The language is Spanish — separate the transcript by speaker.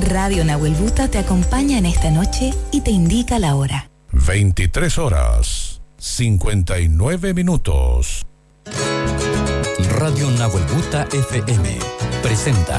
Speaker 1: Radio Nahuel Buta te acompaña en esta noche y te indica la hora.
Speaker 2: 23 horas, 59 minutos.
Speaker 3: Radio Nahuel Buta FM presenta